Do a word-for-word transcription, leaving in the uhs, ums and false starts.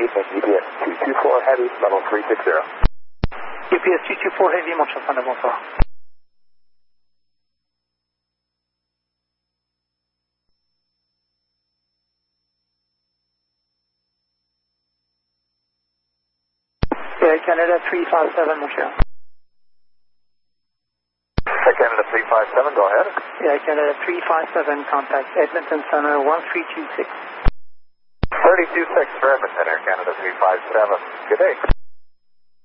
evening, U P S two two four Heavy, level three six zero. U P S two two four Heavy, Montchalin, bonsoir. Air Canada three five seven, mon cher. Air Canada three five seven, go ahead. Air Canada three five seven, contact Edmonton Center one three two six. thirty two six for Edmonton, Air Canada three five seven. Good day.